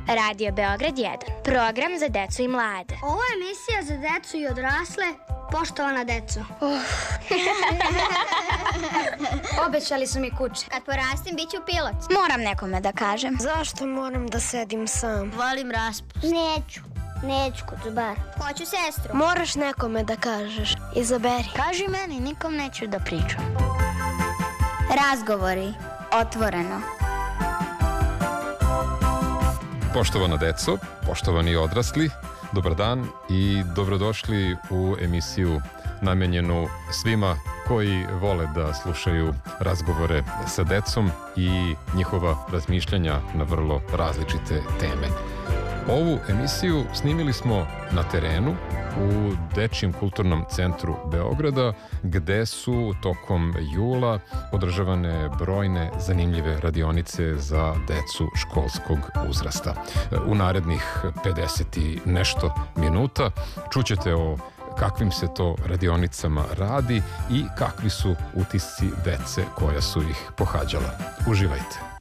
Radio Beograd 1. Program za decu i mlade. Ovo je emisija za decu i odrasle. Poštovana deco. Obećali su mi kuće. Kad porastim, bit ću pilot. Moram nekome da kažem. Zašto moram da sedim sam? Volim raspust. Neću kod zubara. Hoću sestru. Moraš nekome da kažeš. Izaberi. Kaži meni, nikom neću da pričam. Razgovori. Otvoreno. Poštovana deco, poštovani odrasli, dobar dan i dobrodošli u emisiju namenjenu svima koji vole da slušaju razgovore sa decom i njihova razmišljanja na vrlo različite teme. Ovu emisiju snimili smo na terenu u Dečijem kulturnom centru Beograda, gde su tokom jula održavane brojne zanimljive radionice za decu školskog uzrasta. U narednih 50 i nešto minuta čućete o kakvim se to radionicama radi i kakvi su utisci dece koja su ih pohađala. Uživajte!